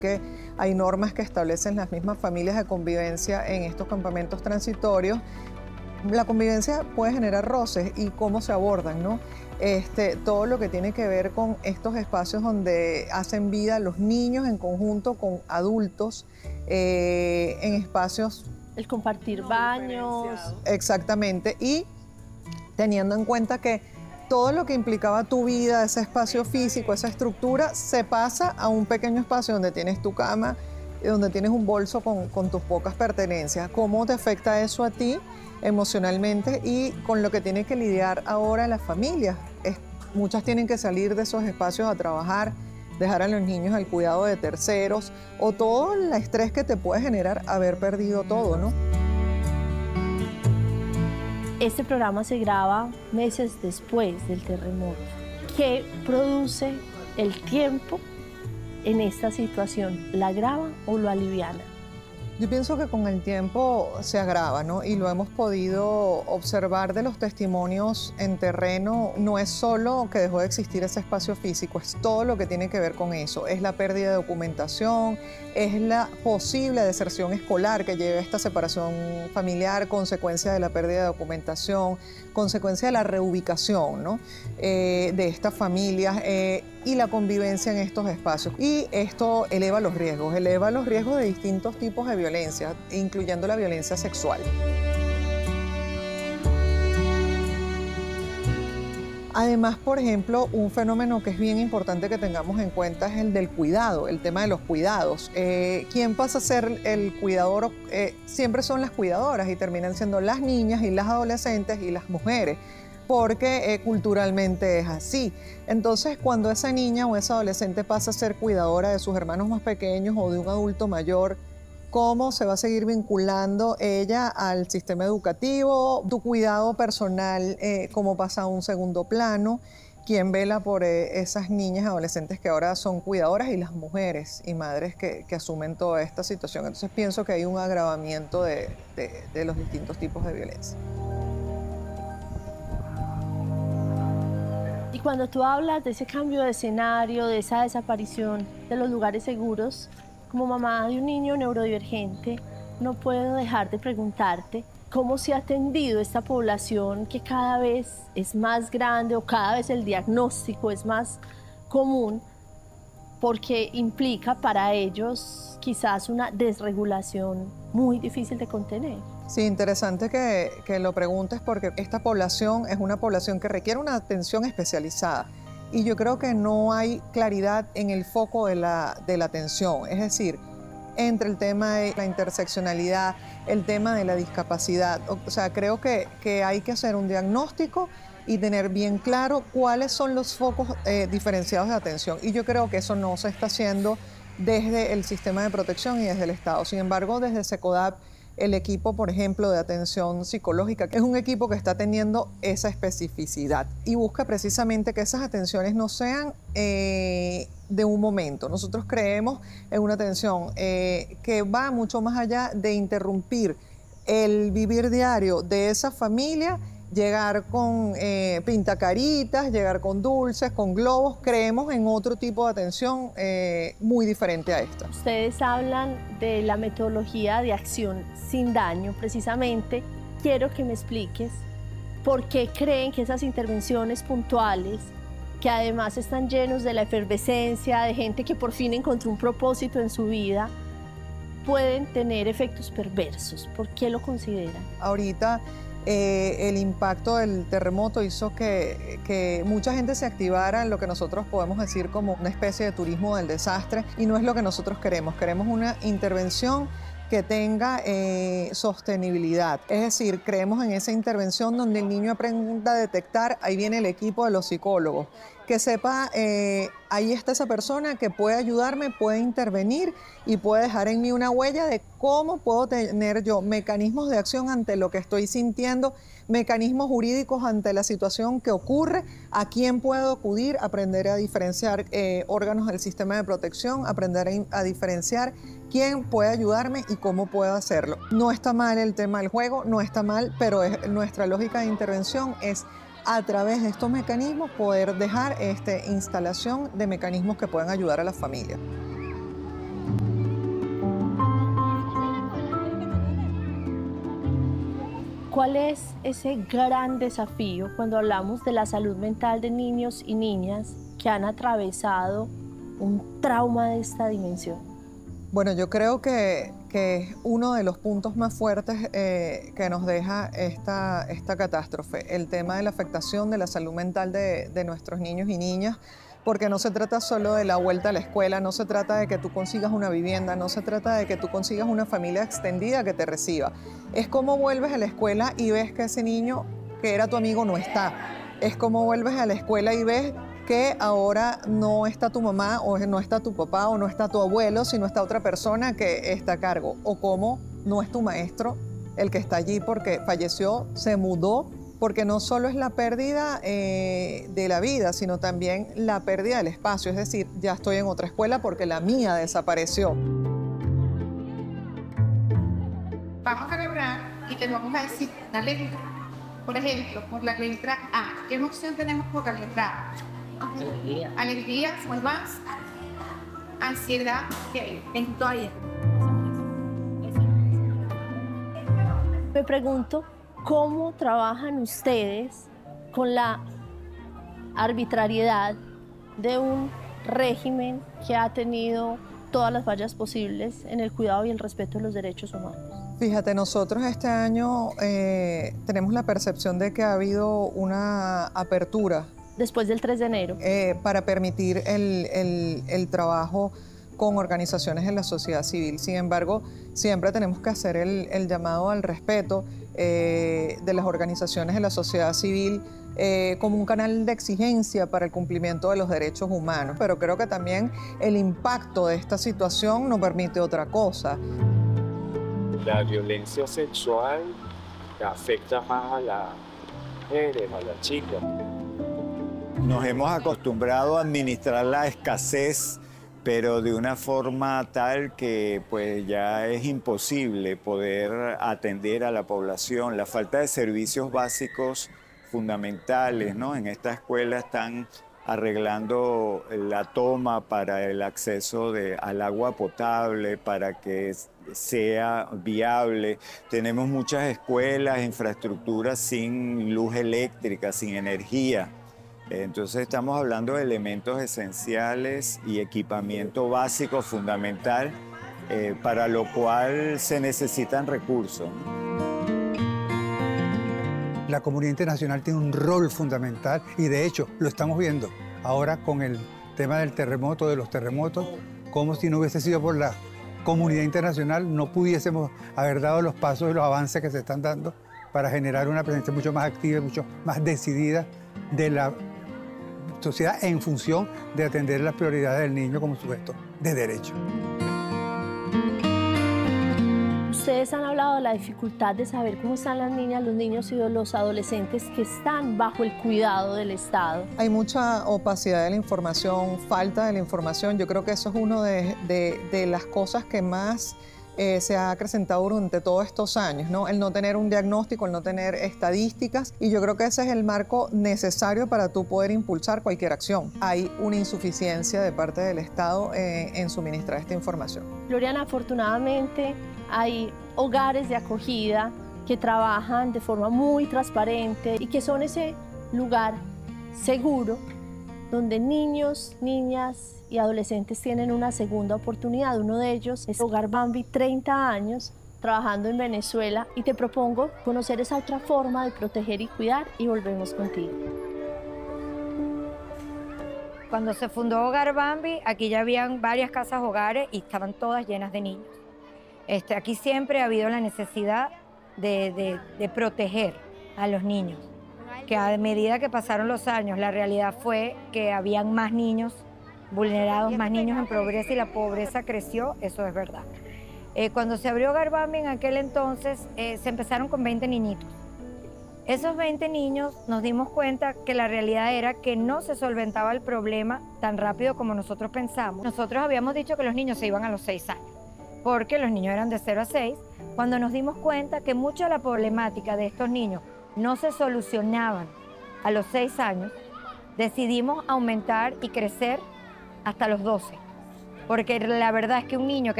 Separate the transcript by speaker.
Speaker 1: que hay normas que establecen las mismas familias de convivencia en estos campamentos transitorios. La convivencia puede generar roces y cómo se abordan, ¿no? Todo lo que tiene que ver con estos espacios donde hacen vida los niños en conjunto con adultos, en espacios.
Speaker 2: El compartir baños.
Speaker 1: Exactamente, y teniendo en cuenta que todo lo que implicaba tu vida, ese espacio físico, esa estructura, se pasa a un pequeño espacio donde tienes tu cama, donde tienes un bolso con tus pocas pertenencias. ¿Cómo te afecta eso a ti emocionalmente y con lo que tiene que lidiar ahora las familias? Muchas tienen que salir de esos espacios a trabajar, dejar a los niños al cuidado de terceros o todo el estrés que te puede generar haber perdido todo, ¿no?
Speaker 2: Este programa se graba meses después del terremoto. ¿Qué produce el tiempo en esta situación? ¿La agrava o lo aliviana?
Speaker 1: Yo pienso que con el tiempo se agrava, ¿no? Y lo hemos podido observar de los testimonios en terreno. No es solo que dejó de existir ese espacio físico, es todo lo que tiene que ver con eso. Es la pérdida de documentación, es la posible deserción escolar que lleva a esta separación familiar, consecuencia de la pérdida de documentación, consecuencia de la reubicación, ¿no? De estas familias y la convivencia en estos espacios. Y esto eleva los riesgos de distintos tipos de violencia, incluyendo la violencia sexual. Además, por ejemplo, un fenómeno que es bien importante que tengamos en cuenta es el del cuidado, el tema de los cuidados. ¿Quién pasa a ser el cuidador? Siempre son las cuidadoras y terminan siendo las niñas y las adolescentes y las mujeres, porque culturalmente es así. Entonces, cuando esa niña o esa adolescente pasa a ser cuidadora de sus hermanos más pequeños o de un adulto mayor, ¿cómo se va a seguir vinculando ella al sistema educativo? Tu cuidado personal, ¿cómo pasa a un segundo plano? ¿Quién vela por esas niñas y adolescentes que ahora son cuidadoras y las mujeres y madres que asumen toda esta situación? Entonces pienso que hay un agravamiento de los distintos tipos de violencia.
Speaker 2: Y cuando tú hablas de ese cambio de escenario, de esa desaparición de los lugares seguros, como mamá de un niño neurodivergente, no puedo dejar de preguntarte cómo se ha atendido esta población que cada vez es más grande o cada vez el diagnóstico es más común, porque implica para ellos quizás una desregulación muy difícil de contener.
Speaker 1: Sí, interesante que lo preguntes porque esta población es una población que requiere una atención especializada. Y yo creo que no hay claridad en el foco de la atención, es decir, entre el tema de la interseccionalidad, el tema de la discapacidad. O sea, creo que hay que hacer un diagnóstico y tener bien claro cuáles son los focos diferenciados de atención. Y yo creo que eso no se está haciendo desde el sistema de protección y desde el Estado. Sin embargo, desde SECODAP, el equipo, por ejemplo, de atención psicológica, que es un equipo que está teniendo esa especificidad y busca precisamente que esas atenciones no sean de un momento. Nosotros creemos en una atención que va mucho más allá de interrumpir el vivir diario de esa familia, llegar con pintacaritas, llegar con dulces, con globos. Creemos en otro tipo de atención muy diferente a esta.
Speaker 2: Ustedes hablan de la metodología de acción sin daño, precisamente. Quiero que me expliques por qué creen que esas intervenciones puntuales, que además están llenos de la efervescencia, de gente que por fin encontró un propósito en su vida, pueden tener efectos perversos. ¿Por qué lo consideran?
Speaker 1: Ahorita el impacto del terremoto hizo que mucha gente se activara en lo que nosotros podemos decir como una especie de turismo del desastre, y no es lo que nosotros queremos. Queremos una intervención que tenga sostenibilidad. Es decir, creemos en esa intervención donde el niño aprenda a detectar, ahí viene el equipo de los psicólogos, que sepa, ahí está esa persona que puede ayudarme, puede intervenir y puede dejar en mí una huella de cómo puedo tener yo mecanismos de acción ante lo que estoy sintiendo, mecanismos jurídicos ante la situación que ocurre, a quién puedo acudir, aprender a diferenciar órganos del sistema de protección, aprender a diferenciar quién puede ayudarme y cómo puedo hacerlo. No está mal el tema del juego, no está mal, pero nuestra lógica de intervención es a través de estos mecanismos poder dejar instalación de mecanismos que puedan ayudar a la familia.
Speaker 2: ¿Cuál es ese gran desafío cuando hablamos de la salud mental de niños y niñas que han atravesado un trauma de esta dimensión?
Speaker 1: Bueno, yo creo que es uno de los puntos más fuertes que nos deja esta catástrofe, el tema de la afectación de la salud mental de nuestros niños y niñas, porque no se trata solo de la vuelta a la escuela, no se trata de que tú consigas una vivienda, no se trata de que tú consigas una familia extendida que te reciba. Es cómo vuelves a la escuela y ves que ese niño que era tu amigo no está. Es cómo vuelves a la escuela y ves que ahora no está tu mamá o no está tu papá o no está tu abuelo, sino está otra persona que está a cargo. O cómo no es tu maestro el que está allí porque falleció, se mudó, porque no solo es la pérdida de la vida, sino también la pérdida del espacio. Es decir, ya estoy en otra escuela porque la mía desapareció.
Speaker 3: Vamos a lograr y te vamos a decir una letra. Por ejemplo, por la letra A. ¿Qué emoción tenemos por la letra A? Alegría. Alegría, pues más. Ansiedad, ¿qué? Historia.
Speaker 2: Me pregunto, ¿cómo trabajan ustedes con la arbitrariedad de un régimen que ha tenido todas las fallas posibles en el cuidado y el respeto de los derechos humanos?
Speaker 1: Fíjate, nosotros este año tenemos la percepción de que ha habido una apertura.
Speaker 2: Después del 3 de enero.
Speaker 1: Para permitir el trabajo con organizaciones de la sociedad civil. Sin embargo, siempre tenemos que hacer el llamado al respeto de las organizaciones de la sociedad civil como un canal de exigencia para el cumplimiento de los derechos humanos. Pero creo que también el impacto de esta situación no permite otra cosa.
Speaker 4: La violencia sexual afecta más a las mujeres, a las chicas.
Speaker 5: Nos hemos acostumbrado a administrar la escasez, pero de una forma tal que pues ya es imposible poder atender a la población. La falta de servicios básicos fundamentales, ¿no? En esta escuela están arreglando la toma para el acceso al agua potable, para que sea viable. Tenemos muchas escuelas, infraestructuras sin luz eléctrica, sin energía. Entonces estamos hablando de elementos esenciales y equipamiento básico fundamental para lo cual se necesitan recursos.
Speaker 6: La comunidad internacional tiene un rol fundamental y de hecho lo estamos viendo ahora con el tema del terremoto, de los terremotos, como si no hubiese sido por la comunidad internacional no pudiésemos haber dado los pasos y los avances que se están dando para generar una presencia mucho más activa y mucho más decidida de la sociedad en función de atender las prioridades del niño como sujeto de derecho.
Speaker 2: Ustedes han hablado de la dificultad de saber cómo están las niñas, los niños y los adolescentes que están bajo el cuidado del Estado.
Speaker 1: Hay mucha opacidad de la información, falta de la información. Yo creo que eso es una de las cosas que más se ha acrecentado durante todos estos años, ¿no? El no tener un diagnóstico, el no tener estadísticas, y yo creo que ese es el marco necesario para tú poder impulsar cualquier acción. Hay una insuficiencia de parte del Estado en suministrar esta información.
Speaker 2: Gloriana, afortunadamente hay hogares de acogida que trabajan de forma muy transparente y que son ese lugar seguro donde niños, niñas y adolescentes tienen una segunda oportunidad. Uno de ellos es Hogar Bambi, 30 años, trabajando en Venezuela, y te propongo conocer esa otra forma de proteger y cuidar y volvemos contigo.
Speaker 7: Cuando se fundó Hogar Bambi, aquí ya habían varias casas hogares y estaban todas llenas de niños. Aquí siempre ha habido la necesidad de proteger a los niños, que a medida que pasaron los años, la realidad fue que habían más niños vulnerados, más niños en pobreza y la pobreza creció, eso es verdad. Cuando se abrió Hogar Bambi en aquel entonces, se empezaron con 20 niñitos. Esos 20 niños nos dimos cuenta que la realidad era que no se solventaba el problema tan rápido como nosotros pensamos. Nosotros habíamos dicho que los niños se iban a los 6 años, porque los niños eran de 0 a 6. Cuando nos dimos cuenta que mucha de la problemática de estos niños no se solucionaban a los 6 años, decidimos aumentar y crecer hasta los 12. Porque la verdad es que un niño que